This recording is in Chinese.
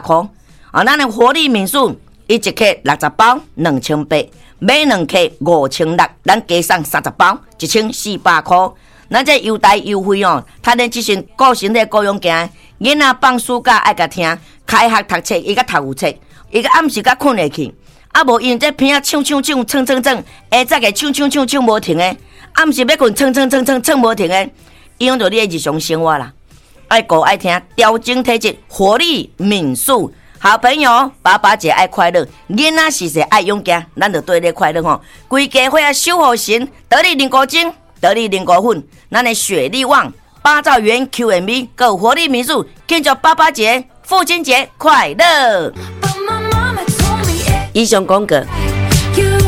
块。咱的活力民宿，伊一克60包2800，买2克5600，咱加送30包1400块。咱这优待优惠哦，他连这身个身体各样件，囡仔放暑假爱甲听，开学读册伊甲读有册，伊甲暗时甲困下去，无因这片唱，下早个唱无停的，暗时要困唱无停的，影响到你的日常生活啦。爱顾爱听，调整体质，活力民宿。好朋友，爸爸节爱快乐，囡仔时时爱勇敢，咱就对你快乐吼。规家伙啊，守护神，得力灵果精，得力灵果粉，咱的雪力旺、八兆元 QMB， 够活力民宿，庆祝爸爸节、父亲节快乐。以上广告